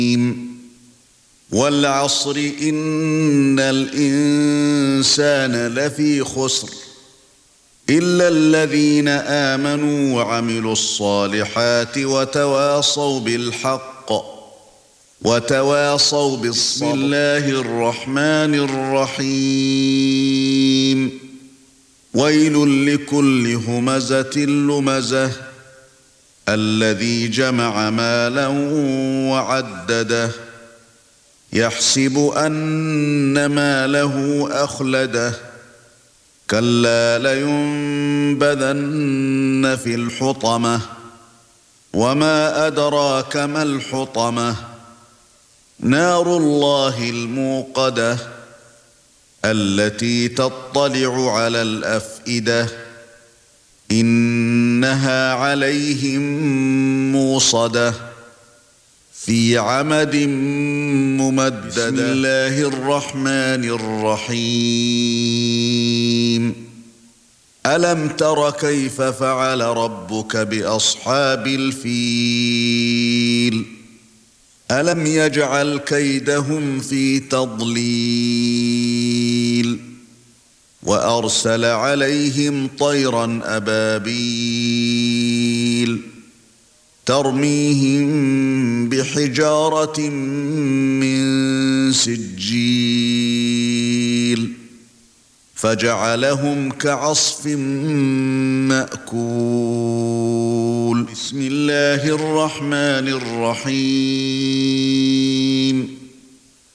وَالْعَصْرِ إِنَّ الْإِنسَانَ لَفِي خُسْرٍ إِلَّا الَّذِينَ آمَنُوا وَعَمِلُوا الصَّالِحَاتِ وَتَوَاصَوْا بِالْحَقِّ وَتَوَاصَوْا بِالصَّبْرِ. بسم الله الرحمن الرحيم. ويل لكل همزة لمزة الذي جمع مالا وعدده يحسب أن ماله أخلده كلا لينبذن في الحطمة وما أدراك ما الحطمة نار الله الموقدة التي تطلع على الأفئدة إنها عليهم موصدة في عمد ممددة. بسم الله الرحمن الرحيم. ألم تر كيف فعل ربك بأصحاب الفيل ألم يجعل كيدهم في تضليل وأرسل عليهم طيرا أبابيل ترميهم بحجارة من سجيل فجعلهم كعصف مأكول. بسم الله الرحمن الرحيم.